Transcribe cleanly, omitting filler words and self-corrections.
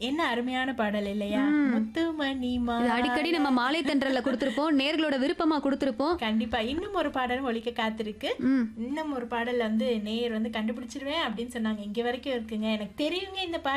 என்ன அருமையான பாடல் இல்லையா? முத்துமணி இது அடிக்கடி நம்ம மாலை தென்றல்ல கொடுத்திருப்போம். நேர்களோட விருப்பமா கொடுத்திருப்போம். கண்டிப்பா. இன்னும் ஒரு பாடலும் ஒலிக்க காத்திருக்கு. ம். இன்னும் ஒரு பாடல் வந்து நேயர் வந்து கண்டுபிடிச்சிருவேன் அப்படின்னு சொன்னாங்க. இங்க வரைக்கும் இருக்குங்க. எனக்கு தெரியுங்க இந்த பாட்டு